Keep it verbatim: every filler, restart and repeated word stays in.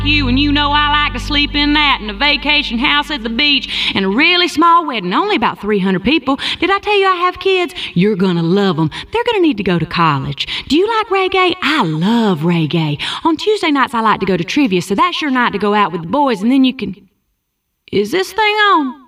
you, and you know I like to sleep in that, and a vacation house at the beach, and a really small wedding, only about three hundred people. Did I tell you I have kids? You're gonna love them. They're gonna need to go to college. Do you like reggae? I love reggae. On Tuesday nights I like to go to trivia, so that's your night to go out with the boys, and then you can... Is this thing on?